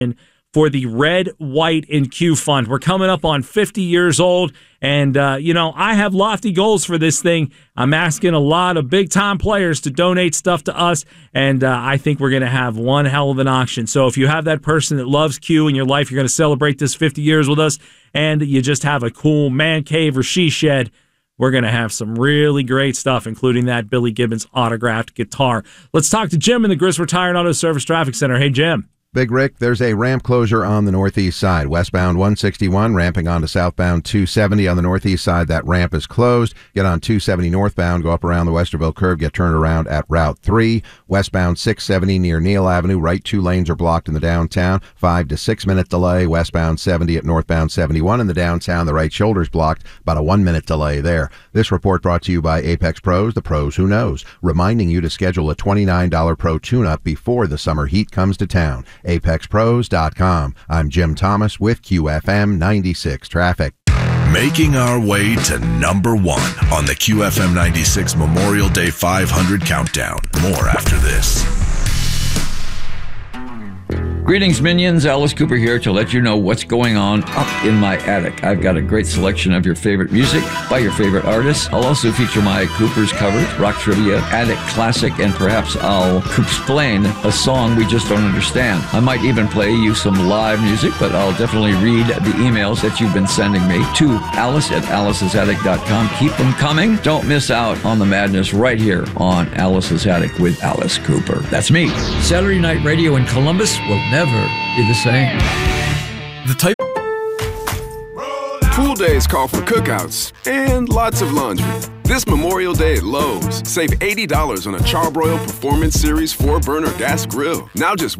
for the Red, White, and Q Fund. We're coming up on 50 years old, and, I have lofty goals for this thing. I'm asking a lot of big-time players to donate stuff to us, and I think we're going to have one hell of an auction. So if you have that person that loves Q in your life, you're going to celebrate this 50 years with us, and you just have a cool man cave or she shed, we're going to have some really great stuff, including that Billy Gibbons autographed guitar. Let's talk to Jim in the Grist Retired Auto Service Traffic Center. Hey, Jim. Big Rick, there's a ramp closure on the northeast side. Westbound 161, ramping onto southbound 270 on the northeast side. That ramp is closed. Get on 270 northbound, go up around the Westerville curve, get turned around at Route 3. Westbound 670 near Neal Avenue, right 2 lanes are blocked in the downtown. 5 to 6 minute delay. Westbound 70 at northbound 71 in the downtown. The right shoulder's blocked. About a 1 minute delay there. This report brought to you by Apex Pros, the pros who knows. Reminding you to schedule a $29 Pro tune-up before the summer heat comes to town. ApexPros.com. I'm Jim Thomas with QFM 96 Traffic. Making our way to number 1 on the QFM 96 Memorial Day 500 Countdown. More after this. Greetings, minions. Alice Cooper here to let you know what's going on up in my attic. I've got a great selection of your favorite music by your favorite artists. I'll also feature my Cooper's covers, rock trivia, attic classic, and perhaps I'll explain a song we just don't understand. I might even play you some live music, but I'll definitely read the emails that you've been sending me to alice@alicesattic.com. Keep them coming. Don't miss out on the madness right here on Alice's Attic with Alice Cooper. That's me. Saturday Night Radio in Columbus will never be the same. Pool days call for cookouts and lots of laundry. This Memorial Day at Lowe's, save $80 on a Charbroil Performance Series 4-burner gas grill. Now just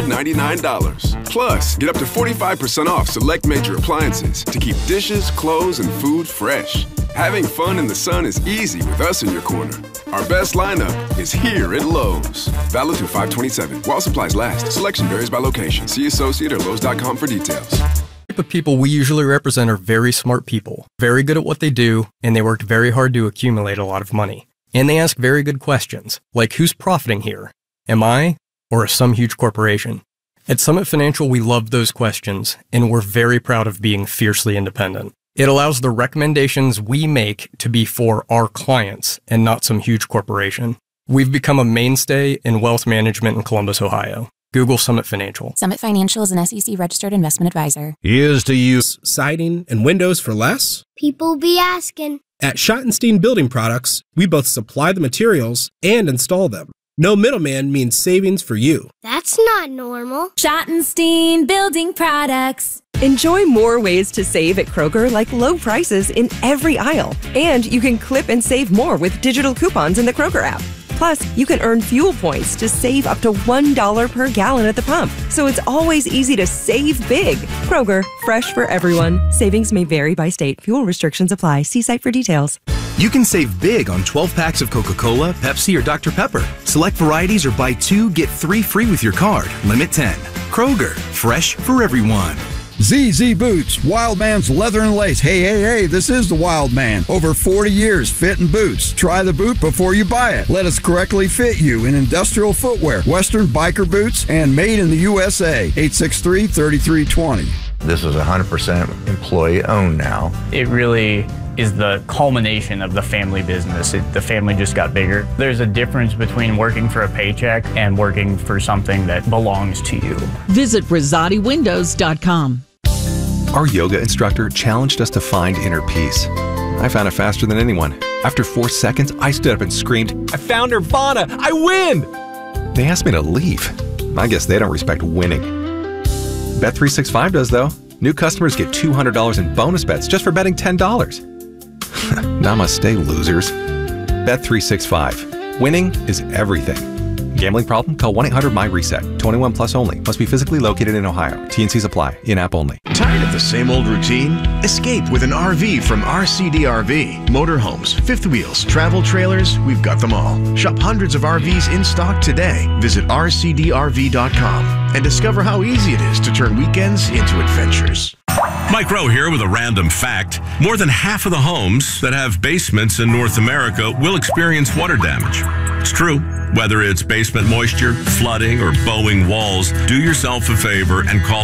$199. Plus, get up to 45% off select major appliances to keep dishes, clothes, and food fresh. Having fun in the sun is easy with us in your corner. Our best lineup is here at Lowe's. Valid through 5/27. While supplies last. Selection varies by location. See associate or Lowe's.com for details. The type of people we usually represent are very smart people, very good at what they do, and they worked very hard to accumulate a lot of money. And they ask very good questions, like who's profiting here? Am I, or some huge corporation? At Summit Financial, we love those questions, and we're very proud of being fiercely independent. It allows the recommendations we make to be for our clients and not some huge corporation. We've become a mainstay in wealth management in Columbus, Ohio. Google Summit Financial. Summit Financial is an SEC-registered investment advisor. Here's to use siding and windows for less. People be asking. At Schottenstein Building Products, we both supply the materials and install them. No middleman means savings for you. That's not normal. Schottenstein Building Products. Enjoy more ways to save at Kroger, like low prices in every aisle. And you can clip and save more with digital coupons in the Kroger app. Plus, you can earn fuel points to save up to $1 per gallon at the pump. So it's always easy to save big. Kroger, fresh for everyone. Savings may vary by state. Fuel restrictions apply. See site for details. You can save big on 12 packs of Coca-Cola, Pepsi, or Dr. Pepper. Select varieties or buy 2, get 3 free with your card. Limit 10. Kroger, fresh for everyone. ZZ Boots, Wild Man's Leather and Lace. Hey, this is the Wild Man. Over 40 years fitting boots. Try the boot before you buy it. Let us correctly fit you in industrial footwear, Western biker boots, and made in the USA. 863-3320. This is 100% employee owned now. It really is the culmination of the family business. The family just got bigger. There's a difference between working for a paycheck and working for something that belongs to you. Visit RosatiWindows.com. Our yoga instructor challenged us to find inner peace. I found it faster than anyone. After 4 seconds, I stood up and screamed, "I found Nirvana! I win!" They asked me to leave. I guess they don't respect winning. Bet365 does, though. New customers get $200 in bonus bets just for betting $10. Namaste, losers. Bet365. Winning is everything. Gambling problem? Call 1-800-MY-RESET. 21 plus only. Must be physically located in Ohio. T&Cs apply. In-app only. Tired of the same old routine? Escape with an RV from RCDRV. Motorhomes, fifth wheels, travel trailers, we've got them all. Shop hundreds of RVs in stock today. Visit RCDRV.com and discover how easy it is to turn weekends into adventures. Mike Rowe here with a random fact. More than half of the homes that have basements in North America will experience water damage. It's true. Whether it's basement moisture, flooding, or bowing walls, do yourself a favor and call